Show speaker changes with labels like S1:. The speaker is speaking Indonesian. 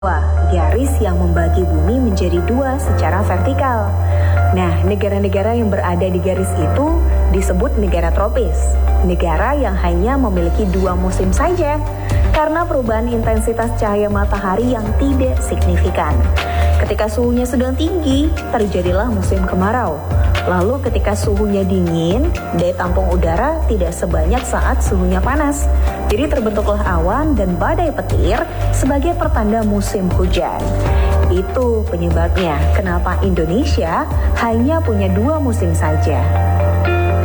S1: garis yang membagi bumi menjadi dua secara vertikal. Nah, negara-negara yang berada di garis itu disebut negara tropis. Negara yang hanya memiliki dua musim saja karena perubahan intensitas cahaya matahari yang tidak signifikan. Ketika suhunya sedang tinggi, terjadilah musim kemarau. Lalu ketika suhunya dingin, daya tampung udara tidak sebanyak saat suhunya panas. Jadi terbentuklah awan dan badai petir sebagai pertanda musim hujan. Itu penyebabnya kenapa Indonesia hanya punya dua musim saja.